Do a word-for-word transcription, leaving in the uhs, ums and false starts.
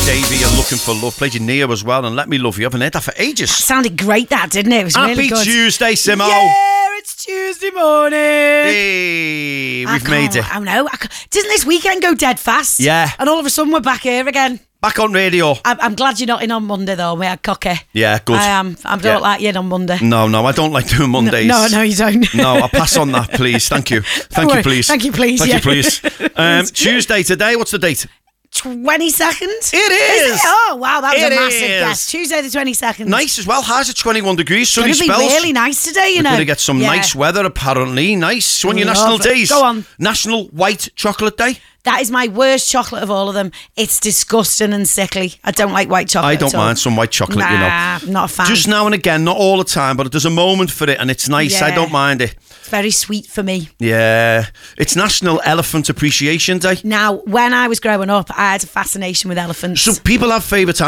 Davey and Looking for Love. Played you Nia as well and Let Me Love You. I haven't heard that for ages. That sounded great, that, didn't it? It was Happy really good. Tuesday, Simo. Yeah, it's Tuesday morning. Hey, I we've made can't- it. I know. I can't- Doesn't this weekend go dead fast? Yeah. And all of a sudden we're back here again. Back on radio. I'm, I'm glad you're not in on Monday, though. We had cocky. Yeah, good. I am. I don't Yeah. like you in on Monday. No, no, I don't like doing Mondays. No, no, you don't. No, I'll pass on that, please. Thank you. Thank you, worry. please. Thank you, please, Thank yeah. you, please. Um, Tuesday today. What's the date? twenty-second? It is. Is it? Oh, wow, that was It a massive is. guess. Tuesday the twenty-second. Nice as well. Highs at twenty-one degrees. Sunny It's going to spells. be really nice today, you We're know. going to get some Yeah. nice weather, apparently. Nice. One of your Love national it. days. Go on. National White Chocolate Day. That is my worst chocolate of all of them. It's disgusting and sickly. I don't like white chocolate I don't at all. mind some white chocolate, you know. Nah, not a fan. Just now and again, not all the time, but there's a moment for it and it's nice. I Yeah. don't mind it. It's very sweet for me. Yeah. It's National Elephant Appreciation Day. Now, when I was growing up, I had a fascination with elephants. So people have favourite